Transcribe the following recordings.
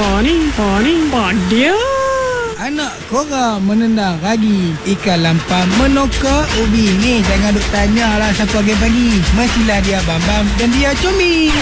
Dia. Anak korang menendang ragi, ikan lampam menokak ubi. Ni jangan duk tanya lah siapa pagi-pagi. Mestilah dia Bambam dan dia Comel.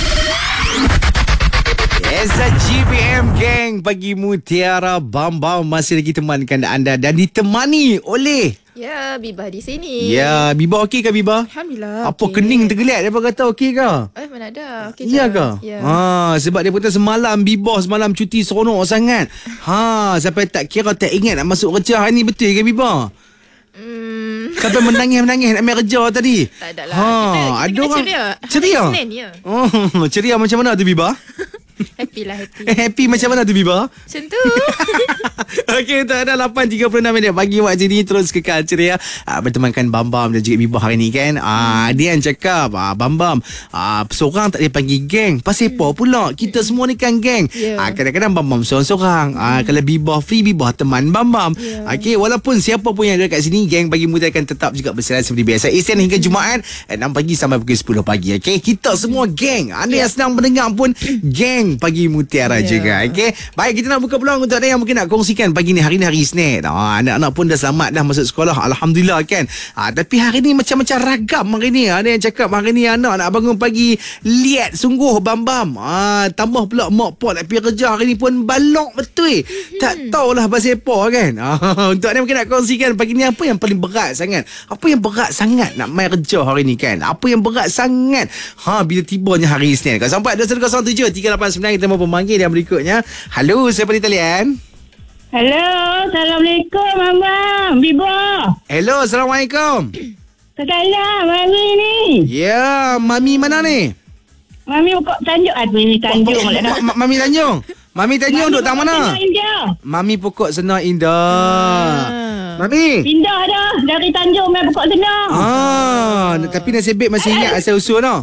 Esa GBM Gang Pagi Mutiara Bambam masih lagi temankan anda dan ditemani oleh Bibah di sini. Ya, Bibah okey ke Bibah? Alhamdulillah. Apa okay. kening tergeliat dia kata okey ke? Mana ada. Okey. Ya ke? Ya. Sebab dia kata semalam Bibah semalam cuti seronok sangat. Sampai tak kira tak ingat nak masuk kerja hari ni, betul ke Bibah? Sampai menangis-menangis nak ambil kerja tadi. Tak ada lah. Kita ada orang ceria. Hari Senin ya. Ceria macam mana tu Bibah? Happy lah, happy. Happy macam mana tu Bibah? Macam tu. Okey, tak ada 8.36 minit pagi waktu ni. Terus kekal ceria bertemankan Bambam dan juga Bibah hari ni kan. Dia yang cakap Bambam seorang tak boleh panggil geng. Pasal apa pula? Kita semua ni kan geng. Kadang-kadang Bambam seorang-seorang. Kalau Bibah free, Bibah teman Bambam. Okey, walaupun siapa pun yang ada kat sini, geng Pagi Muda akan tetap juga bersiaran seperti biasa. Isnin hingga Jumaat 6 pagi sampai pukul 10 pagi. Okey, kita semua geng. Anda yang sedang mendengar pun geng Pagi Mutiara juga. Okey, baik, kita nak buka peluang untuk anda yang mungkin nak kongsikan pagi ni. Hari ni hari Isnin. Anak-anak pun dah selamat dah masuk sekolah, alhamdulillah kan. Tapi hari ni macam-macam ragam hari ni. Ada yang cakap hari ni anak nak bangun pagi liat sungguh Bambam. Tambah pula mak pot nak pergi kerja hari ni pun balok betul. Tak tahulah pasal apa kan. Untuk anda mungkin nak kongsikan pagi ni apa yang paling berat sangat. Apa yang berat sangat nak main kerja hari ni kan. Apa yang berat sangat bila tibanya hari Isnin. 0421 389 kita mau pemanggil yang berikutnya. Halo, siapa di talian? Hello, Assalamualaikum Abang Bibah. Hello, Assalamualaikum. Salam, Mami ni. Ya, Mami mana ni? Mami pokok Tanjung. Mami Tanjung. Mami Tanjung. Mami Tanjung duduk tak mana? Mami pokok Senar Indah. Mami. Pindah dah dari Tanjung mai pokok Senar. Tapi nasib baik masih ingat asal usul tau.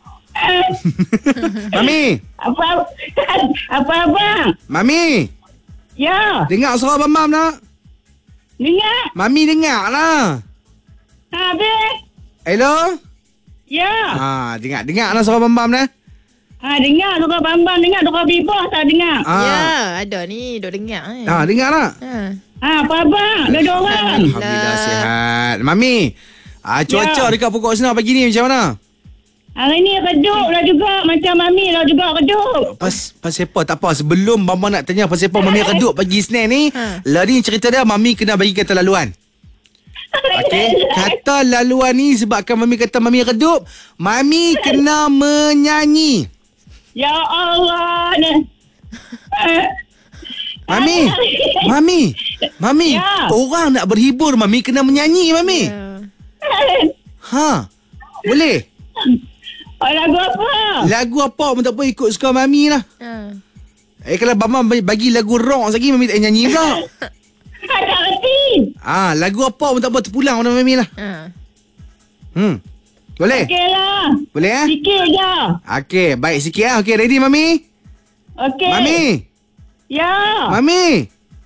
Mami. Apa abang? Mami. Ya. Dengar suara Bambam tak? Dengar. Mami dengar lah. Habis. Hello. Ya. Dengar lah suara Bambam dah. Dengar suara Bambam, dengar suara Bibah tak dengar. Ya, ada ni duk dengar. Dengar tak? Apa abang? Dua orang. Alhamdulillah sihat. Mami. Cuaca dekat pokok Senar pagi ni macam mana? Hari ni redup lah juga. Macam Mami lah juga redup. Pasal apa? Tak apa. Sebelum Mama nak tanya pasal apa Mami redup pagi Isnin ni, ni cerita dia Mami kena bagi kata laluan. Okey, kata laluan ni sebabkan Mami kata Mami redup, Mami kena menyanyi. Ya Allah. Mami, orang nak berhibur Mami kena menyanyi Mami. Boleh? Lagu apa? Lagu apa pun tak apa, ikut suka Mami lah. Kalau Bambam bagi lagu rock lagi, Mami tak nyanyi pula. Tak reti. Lagu apa pun tak apa, terpulang pada Mami lah. Boleh? Okey lah. Boleh Sikit je. Okey, baik sikit lah. Okey, ready Mami? Okey. Mami? Ya. Mami?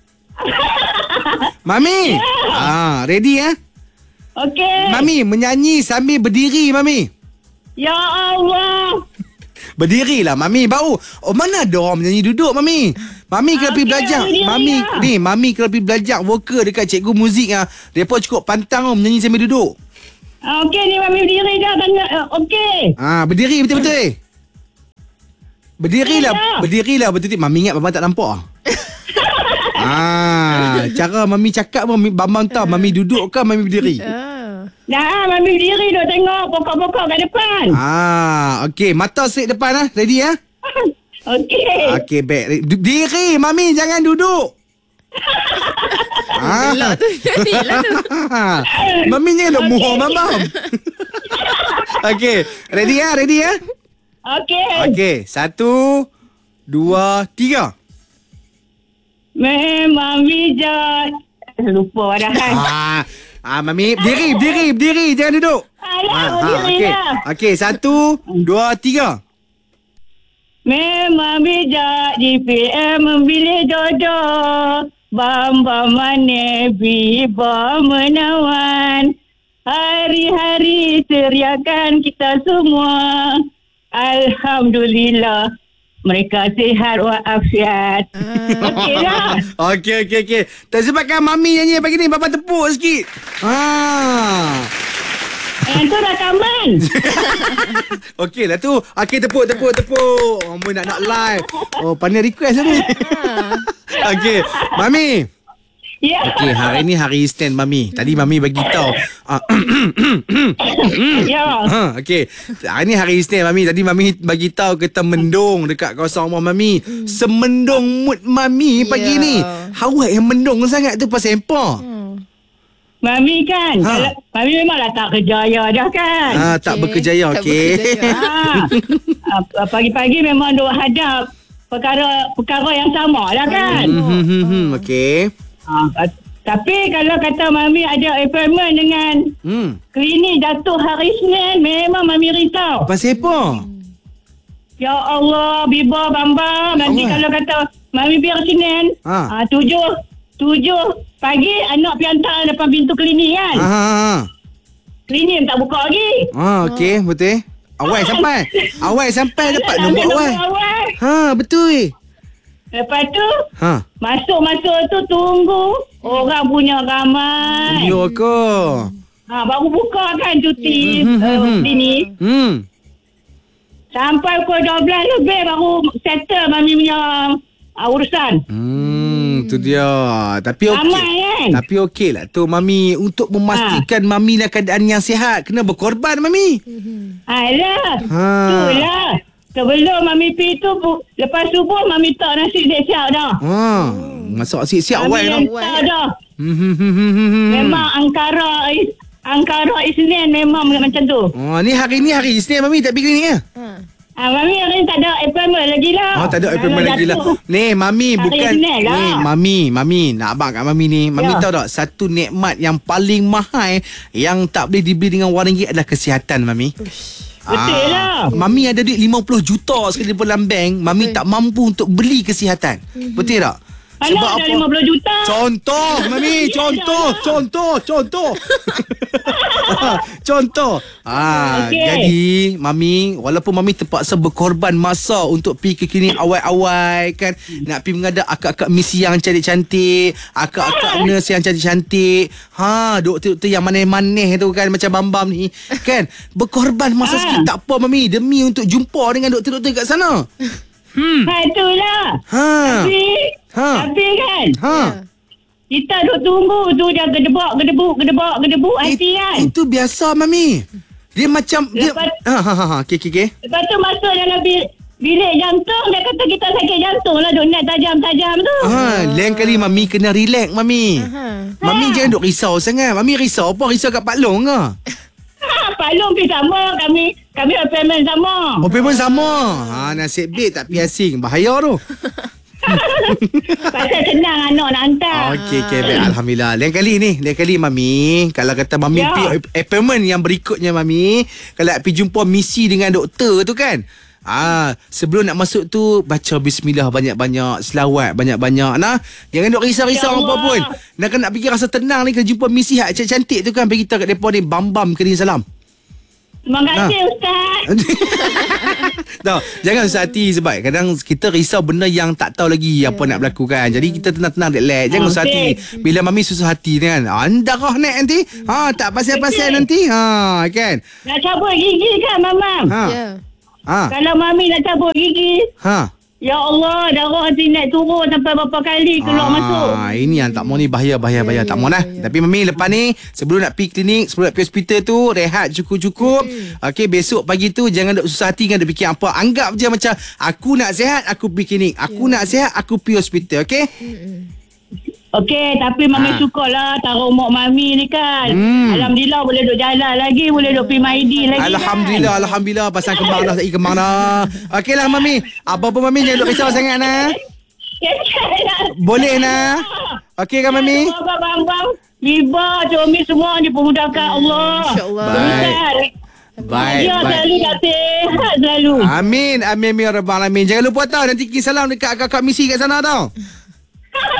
Mami? Ready ya? Okey. Mami menyanyi sambil berdiri Mami. Ya Allah. Berdirilah Mami bau. Mana ada orang menyanyi duduk Mami? Mami kena pergi belajar. Mami kena pergi belajar vokal dekat cikgu muzik depa cukup pantang menyanyi sambil duduk. Okey ni Mami berdiri dah tanya. Okey. Berdiri betul-betul. Berdirilah betul-betul. Mami ingat Bambam tak nampak. Cara Mami cakap pun Bambam tahu Mami duduk ke Mami berdiri. Dah, Mami berdiri duk tengok pokok-pokok kat depan. Okey, mata straight depan ready ya? Okey. Okey, baik. Diri Mami, jangan duduk. Gelak tu. Jadilah tu. Mami jangan duk muha Bambam. Okey, ready ya? Okey, 1 2 3. Memang bijak. Lupa dah kan. Mami, berdiri, jangan duduk. Okey, 1 2 3. Memang bijak GPM memilih jodoh. Bambam manis Bibah menawan. Hari-hari teriakan kita semua. Alhamdulillah mereka sihat walafiat. Okey lah. Okey. Tak sebabkan Mami nyanyi pagi ni, Bapa tepuk sikit. Yang tu rakaman. Okey lah tu. Okey, tepuk. Amboi nak live. Oh, pandai request lah ni. Okey, Mami. Ya. Okey, hari ni hari Isnin Mami. Tadi Mami bagi tahu. Ya. Okey. Hari ni hari Isnin Mami. Tadi Mami bagi tahu kita mendung dekat kawasan rumah Mami. Semendung mood Mami pagi ni. Awak yang mendung sangat tu pasal apa? Mami kan, kalau Mami memanglah tak kerjaya dah kan. Tak berkejaya. Okey. Pagi-pagi memang duk hadap perkara yang sama lah kan. Okey. Tapi kalau kata Mami ada appointment dengan klinik Datuk hari Isnin, memang Mami risau. Pasal apa? Ya Allah, Biba, Bamba, nanti kalau kata Mami biar Senin, 7 pagi anak pergi hantar depan pintu klinik kan. Klinik tak buka lagi. Okey, betul. Awal sampai dapat nombor awal. Betul. Lepas tu masuk tu tunggu orang punya ramai. Ya ke? Baru buka kan cuti klinik. Sampai pukul 12 lebih baru settle Mami punya urusan. Tu dia. Tapi okey. Ramai kan? Tapi okey lah tu Mami. Untuk memastikan Mami dalam keadaan yang sihat, kena berkorban Mami. Alah. Itulah. Sebelum Mami pergi tu, lepas subuh Mami tak nasi siap dah. Masak siap-siap awal Mami hantar dah. Memang Angkara Isnin memang macam tu. Ni hari Isnin Mami tak pergi klinik ke? Mami hari ni tak ada appointment lagi lah. Tak ada appointment lagi lah. Ni Mami hari bukan Isnin lah. Ni Mami nak abang kat Mami ni. Mami tahu tak, satu nikmat yang paling mahal yang tak boleh dibeli dengan wang ringgit adalah kesihatan Mami. Betul lah. Mami ada duit 50 juta sekali dalam bank, Mami tak mampu untuk beli kesihatan. Betul tak? Mana ada 50 juta? Contoh Mami, contoh. Okey. Jadi Mami, walaupun Mami terpaksa berkorban masa untuk pergi ke klinik awal-awal kan, nak pergi menghadap akak-akak misi yang cantik-cantik, akak-akak nurse yang cantik-cantik, doktor-doktor yang maneh-maneh tu kan, macam Bambam ni kan, berkorban masa sikit tak apa Mami, demi untuk jumpa dengan doktor-doktor kat sana. Itulah. Tapi kan kita duk tunggu tu dia gedebuk hati kan. Itu biasa Mami. Dia macam Lepas- Okey. Lepas tu masuk dalam bilik jantung, dia kata kita sakit jantung lah, duk net tajam-tajam tu. Lain kali Mami kena relax Mami. Mami jangan duk risau sangat. Mami risau apa? Risau kat Pak Long ke? Pak Long pergi sama, kami appointment sama. Payment sama. Nasib baik tak pergi asing. Bahaya tu. Pasal senang anak nak hantar. Okey, baik. Alhamdulillah. Lain kali Mami, kalau kata Mami pergi appointment yang berikutnya Mami, kalau nak pergi jumpa misi dengan doktor tu kan, sebelum nak masuk tu baca bismillah banyak-banyak, selawat banyak-banyak. Jangan duk risau-risau apa pun. Nak pergi rasa tenang ni, kena jumpa misi hak cantik tu kan, bagi kita kat depa ni Bambam Kering Salam. Terima kasih Ustaz. Tak, jangan susah hati sebab kadang kita risau benda yang tak tahu lagi apa nak berlaku kan. Jadi kita tenang-tenang relax. Jangan susah hati. Bila Mami susah hati kan, darah naik nanti. Tak pasal-pasal nanti. Kan. Nak cabut gigi kan Mamam? Kalau Mami nak cabut gigi, ya Allah, darah nanti naik turun sampai berapa kali keluar masuk. Ini yang tak mau ni, bahaya. Tak mau lah. Tapi Mami lepas ni, sebelum nak pergi klinik, sebelum nak pergi hospital tu, rehat cukup-cukup. Okey, besok pagi tu jangan duk susah hati, jangan duk fikir apa. Anggap je macam aku nak sihat, aku pergi klinik. Aku nak sihat, aku pergi hospital. Okey? Okey, tapi Mami syukurlah taruh umur Mami ni kan. Alhamdulillah boleh duk jalan lagi, boleh duk pergi Maidi lagi. Alhamdulillah. Pasal kembang dah, lagi kembang dah. Okeylah Mami. Apa-apa Mami jangan duk risau sangat nah. Boleh nah. Okey kan Mami? Bang, Biba, Comi semua dipermudahkan Allah. InsyaAllah. Baik. Selalu tak sihat selalu. Amin ya rabbal alamin. Jangan lupa tahu nanti kirim salam dekat kakak misi kat sana tau.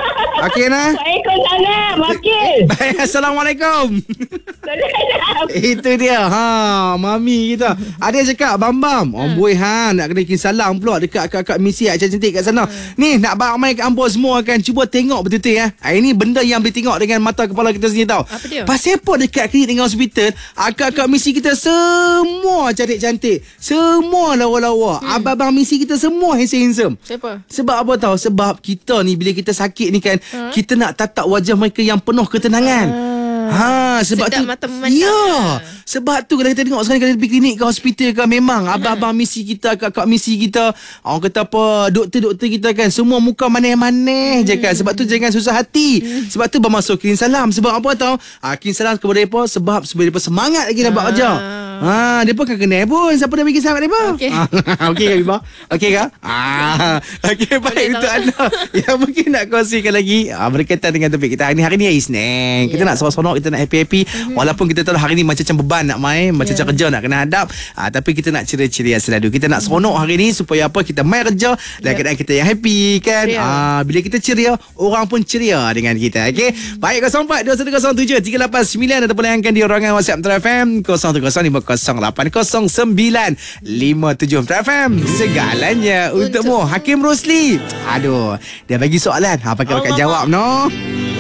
Okey nah. Waalaikumsalam. Okey. Baik, Assalamualaikum. Itu dia. Mami kita. Ada yang cakap Bam. Amboi nak kena bikin salam pula dekat kakak misi cantik kat sana. Ni nak ramai kat Ambon semua kan cuba tengok betul-betul ya. Ini benda yang boleh tengok dengan mata kepala kita sendiri tau. Apa dia? Pasal apa dekat klinik dengan hospital, kakak misi kita semua cantik-cantik. Semua lawa-lawa. Abang-abang misi kita semua handsome. Siapa? Sebab apa tahu? Sebab kita ni bila kita sakit ni kan, kita nak tatap wajah mereka yang penuh ketenangan. Sebab sedap tu mata memandang. ya. Sebab tu kalau kita tengok sekarang kalau pergi klinik ke hospital ke, memang abang-abang misi kita, kakak misi kita, orang kata apa, doktor-doktor kita kan semua muka manis-manis je kan. Sebab tu jangan susah hati. Sebab tu bermasuk Clean Salam. Sebab apa tahu? Clean Salam kepada mereka sebab mereka semangat lagi nak buat kerja. Mereka kan kenal pun siapa dah bagi sahabat mereka. Okey. Okey ke Iba? Okey ke? Okey, baik untuk anda yang mungkin nak kongsikan lagi berkaitan dengan topik kita hari ni hari Isnin. Kita nak seronok-seronok, kita nak happy-happy. Walaupun kita tahu hari ni macam beban nak main, macam kerja nak kena hadap, tapi kita nak ceria-ceria selalu. Kita nak seronok hari ni supaya apa? Kita main kerja dan keadaan kita yang happy kan. Bila kita ceria, orang pun ceria dengan kita. Okey. Baik, 0421073889 ataupun layangkan di ruangan WhatsApp Metro FM 0105080957 Metro FM. Segalanya untukmu. Hakim Rosli. Aduh, dia bagi soalan. Pakai jawab no.